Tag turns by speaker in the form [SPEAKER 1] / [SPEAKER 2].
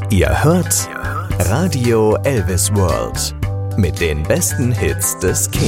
[SPEAKER 1] Ihr hört Radio Elvis World mit den besten Hits des King.